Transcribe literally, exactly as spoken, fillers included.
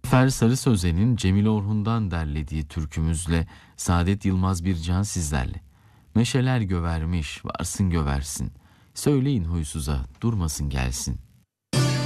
Fer Sarı Sözen'in Cemil Orhun'dan derlediği türkümüzle Saadet Yılmaz Bircan sizlerle. Meşeler gövermiş, varsın göversin. Söyleyin huysuza, durmasın gelsin.